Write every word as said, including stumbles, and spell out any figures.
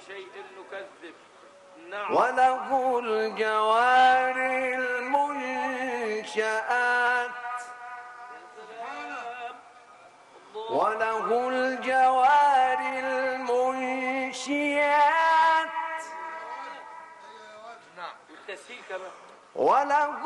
شيء نكذب. نعم. وله الجوار المنشآت وله الجوار المنشآت نعم. والتسهيل كمان. وله